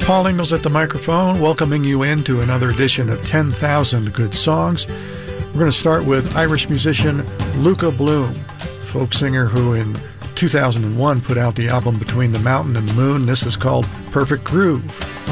Paul Ingalls at the microphone, welcoming you into another edition of 10,000 Good Songs. We're going to start with Irish musician Luca Bloom, folk singer who in 2001 put out the album Between the Mountain and the Moon. This is called Perfect Groove.